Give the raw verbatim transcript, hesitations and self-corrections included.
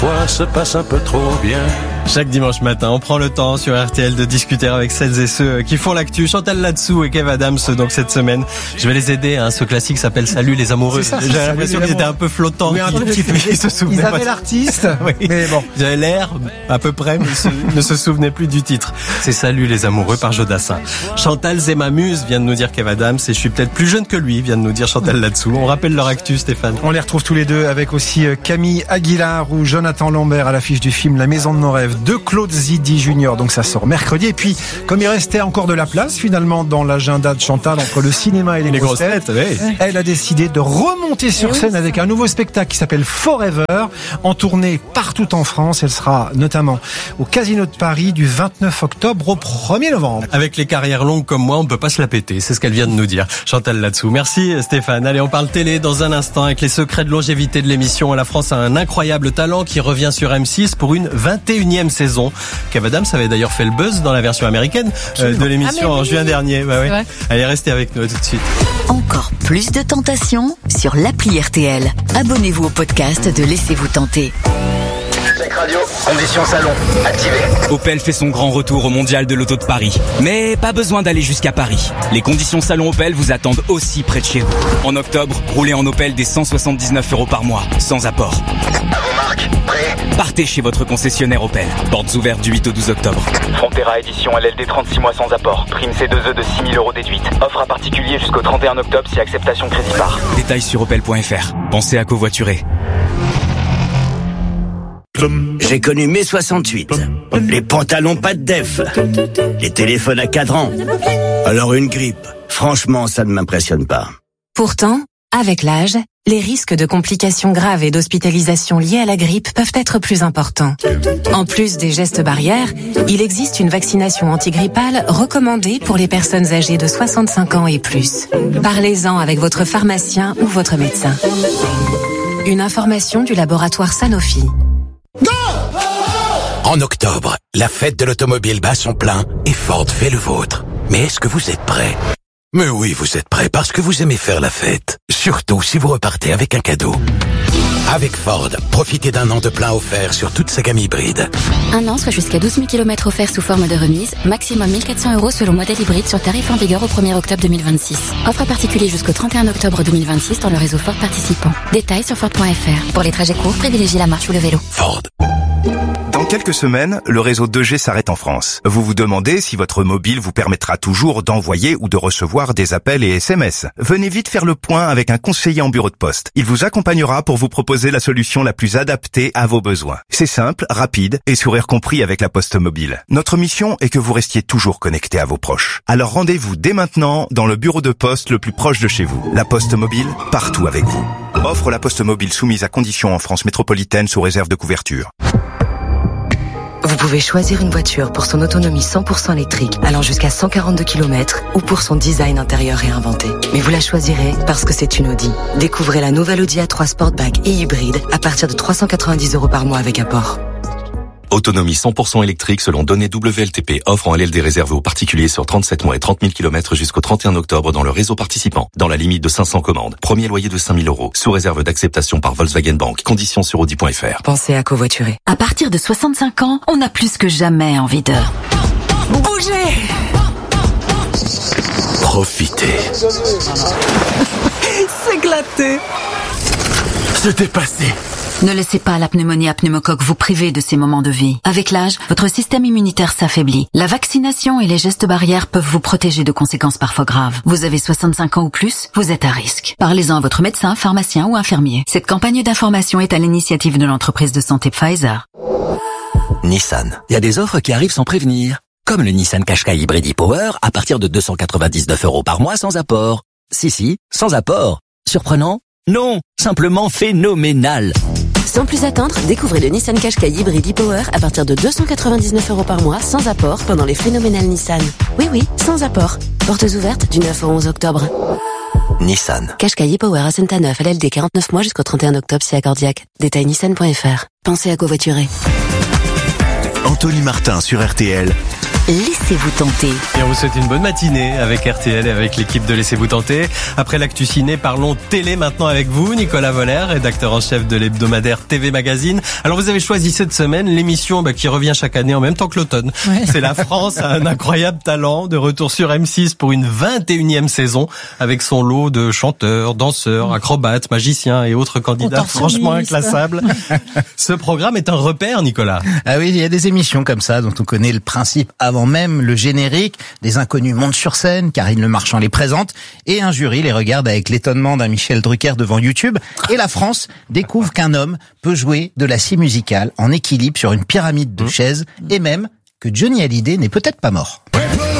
se passe un peu trop bien. Chaque dimanche matin, on prend le temps sur R T L de discuter avec celles et ceux qui font l'actu. Chantal Latsou et Kev Adams, donc cette semaine, je vais les aider. Hein. Ce classique s'appelle Salut les amoureux. Ça, J'ai l'impression qu'ils étaient un peu flottants. Oui, un petit peu. Ils se souvenaient Ils avaient pas. l'artiste, Oui. mais bon. Ils avaient l'air à peu près, mais ils se, ne se souvenaient plus du titre. C'est Salut les amoureux par Jodassin. Chantal Zémamuse vient de nous dire Kev Adams et je suis peut-être plus jeune que lui, vient de nous dire Chantal Latsou. On rappelle leur actu, Stéphane. On les retrouve tous les deux avec aussi Camille Aguilar ou Jonathan Lambert à l'affiche du film La Maison de nos rêves de Claude Zidi Junior. Donc ça sort mercredi. Et puis, comme il restait encore de la place finalement dans l'agenda de Chantal entre le cinéma et les, Les grosses grosses têtes, oui. elle a décidé de remonter sur scène avec un nouveau spectacle qui s'appelle Forever, en tournée partout en France. Elle sera notamment au Casino de Paris du vingt-neuf octobre au premier novembre. Avec les carrières longues comme moi, on ne peut pas se la péter. C'est ce qu'elle vient de nous dire. Chantal Latsou. Merci Stéphane. Allez, on parle télé dans un instant avec les secrets de longévité de l'émission. La France a un incroyable talent qui revient sur M six pour une vingt et unième saison. Kev Adams avait d'ailleurs fait le buzz dans la version américaine euh, de l'émission ah, en oui. juin dernier. Bah, oui. Allez, restez avec nous tout de suite. Encore plus de tentations sur l'appli R T L. Abonnez-vous au podcast de Laissez-vous tenter. Check radio, conditions salon, activé. Opel fait son grand retour au mondial de l'auto de Paris. Mais pas besoin d'aller jusqu'à Paris. Les conditions salon Opel vous attendent aussi près de chez vous. En octobre, roulez en Opel des cent soixante-dix-neuf euros par mois, sans apport. À vos marques, prêt ? Partez chez votre concessionnaire Opel. Portes ouvertes du huit au douze octobre. Frontera édition L L D trente-six mois sans apport. Prime C deux E de six mille euros déduite. Offre à particulier jusqu'au trente et un octobre si acceptation crédit par. Détails sur opel point f r. Pensez à covoiturer. J'ai connu mai soixante-huit. Les pantalons pas de def. Les téléphones à cadran. Alors une grippe. Franchement, ça ne m'impressionne pas. Pourtant, avec l'âge, les risques de complications graves et d'hospitalisation liées à la grippe peuvent être plus importants. En plus des gestes barrières, il existe une vaccination antigrippale recommandée pour les personnes âgées de soixante-cinq ans et plus. Parlez-en avec votre pharmacien ou votre médecin. Une information du laboratoire Sanofi. En octobre, la fête de l'automobile bat son plein et Ford fait le vôtre. Mais est-ce que vous êtes prêts ? Mais oui, vous êtes prêts parce que vous aimez faire la fête. Surtout si vous repartez avec un cadeau. Avec Ford, profitez d'un an de plein offert sur toute sa gamme hybride. Un an, soit jusqu'à douze mille kilomètres offerts sous forme de remise, maximum mille quatre cents euros selon modèle hybride sur tarif en vigueur au premier octobre deux mille vingt-six. Offre à particulier jusqu'au trente et un octobre deux mille vingt-six dans le réseau Ford participant. Détails sur Ford point f r. Pour les trajets courts, privilégiez la marche ou le vélo. Ford. Dans quelques semaines, le réseau deux G s'arrête en France. Vous vous demandez si votre mobile vous permettra toujours d'envoyer ou de recevoir des appels et S M S. Venez vite faire le point avec un conseiller en bureau de poste. Il vous accompagnera pour vous proposer la solution la plus adaptée à vos besoins. C'est simple, rapide et sourire compris avec la Poste Mobile. Notre mission est que vous restiez toujours connecté à vos proches. Alors rendez-vous dès maintenant dans le bureau de poste le plus proche de chez vous. La Poste Mobile, partout avec vous. Offre la Poste Mobile soumise à conditions en France métropolitaine sous réserve de couverture. Vous pouvez choisir une voiture pour son autonomie cent pour cent électrique allant jusqu'à cent quarante-deux kilomètres ou pour son design intérieur réinventé. Mais vous la choisirez parce que c'est une Audi. Découvrez la nouvelle Audi A trois Sportback et hybride à partir de trois cent quatre-vingt-dix euros par mois avec apport. Autonomie cent pour cent électrique selon données W L T P. Offre en L L D réservée aux particuliers sur trente-sept mois et trente mille kilomètres jusqu'au trente et un octobre dans le réseau participant. Dans la limite de cinq cents commandes. Premier loyer de cinq mille euros. Sous réserve d'acceptation par Volkswagen Bank. Conditions sur audi point f r. Pensez à covoiturer. À partir de soixante-cinq ans, on a plus que jamais envie de bouger. Profitez. S'éclater. Se dépasser. Ne laissez pas la pneumonie à pneumocoque vous priver de ces moments de vie. Avec l'âge, votre système immunitaire s'affaiblit. La vaccination et les gestes barrières peuvent vous protéger de conséquences parfois graves. Vous avez soixante-cinq ans ou plus, vous êtes à risque. Parlez-en à votre médecin, pharmacien ou infirmier. Cette campagne d'information est à l'initiative de l'entreprise de santé Pfizer. Nissan. Il y a des offres qui arrivent sans prévenir. Comme le Nissan Qashqai Hybrid e-Power à partir de deux cent quatre-vingt-dix-neuf euros par mois sans apport. Si, si, sans apport. Surprenant ? Non, simplement phénoménal. Sans plus attendre, découvrez le Nissan Qashqai Hybrid e-Power à partir de deux cent quatre-vingt-dix-neuf euros par mois sans apport pendant les phénoménales Nissan. Oui, oui, sans apport. Portes ouvertes du neuf au onze octobre. Nissan. Qashqai e-Power à Saint-Aneuf, L L D quarante-neuf mois jusqu'au trente et un octobre si accordiaque. Détail nissan point f r. Pensez à covoiturer. Anthony Martin sur R T L. Laissez-vous tenter. Et on vous souhaite une bonne matinée avec R T L et avec l'équipe de Laissez-vous tenter. Après l'actu ciné, parlons télé maintenant avec vous, Nicolas Voller, rédacteur en chef de l'hebdomadaire T V Magazine. Alors vous avez choisi cette semaine l'émission bah, qui revient chaque année en même temps que l'automne. Ouais. C'est La France a un incroyable talent, de retour sur M six pour une vingt et unième saison avec son lot de chanteurs, danseurs, acrobates, magiciens et autres candidats franchement inclassables. Ce programme est un repère, Nicolas. Ah oui, il y a des émissions comme ça dont on connaît le principe avant même le générique. Des inconnus montent sur scène, Karine Le Marchand les présente et un jury les regarde avec l'étonnement d'un Michel Drucker devant YouTube. Et la France découvre qu'un homme peut jouer de la scie musicale en équilibre sur une pyramide de chaises et même que Johnny Hallyday n'est peut-être pas mort.